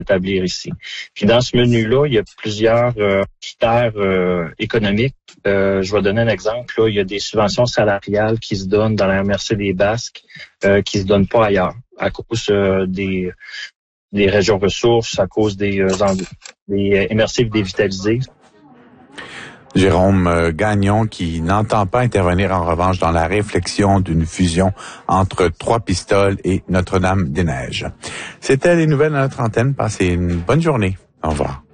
établir ici. Puis dans ce menu-là, il y a plusieurs critères économiques. Je vais donner un exemple. Là, il y a des subventions salariales qui se donnent dans la MRC des Basques qui se donnent pas ailleurs à cause des régions ressources, à cause des MRC dévitalisés. Jérôme Gagnon, qui n'entend pas intervenir en revanche dans la réflexion d'une fusion entre Trois-Pistoles et Notre-Dame-des-Neiges. C'était les nouvelles à notre antenne. Passez une bonne journée. Au revoir.